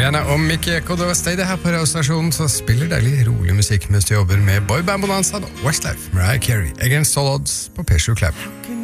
Rihanna og Mickey Echo, da steg det her på radiostasjonen, så spiller deilig rolig musikk mens du jobber med Boyband Bonanza og Westlife, Mariah Carey, Against All Odds på P7 Club.